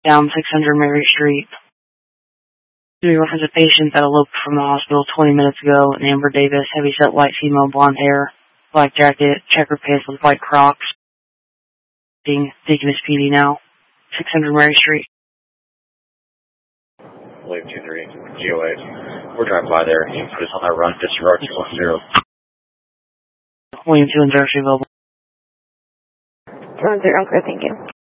down 600 Mary Street. Do you reference a patient that eloped from the hospital 20 minutes ago? An Amber Davis, heavy-set white female, blonde hair, black jacket, checker pants with white Crocs. Deaconess PD now. 600 Mary Street. Wave 23, GOA. We're driving by there. You can put us on that run, disregard 210. William 210 available. 210, okay, thank you.